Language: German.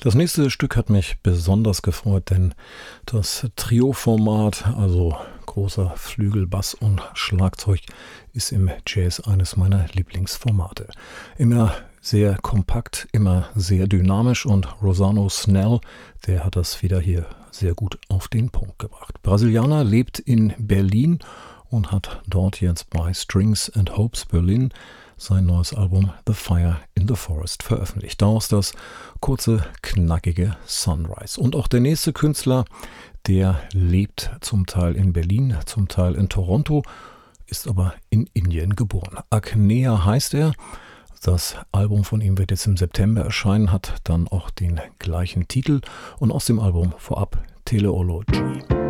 Das nächste Stück hat mich besonders gefreut, denn das Trio-Format, also großer Flügel, Bass und Schlagzeug, ist im Jazz eines meiner Lieblingsformate. Immer sehr kompakt, immer sehr dynamisch und Rosano Snell, der hat das wieder hier sehr gut auf den Punkt gebracht. Brasilianer, lebt in Berlin und hat dort jetzt bei Strings and Hopes Berlin sein neues Album The Fire in the Forest veröffentlicht. Daraus das kurze, knackige Sunrise. Und auch der nächste Künstler, der lebt zum Teil in Berlin, zum Teil in Toronto, ist aber in Indien geboren. Agnea heißt er. Das Album von ihm wird jetzt im September erscheinen, hat dann auch den gleichen Titel und aus dem Album vorab Teleology.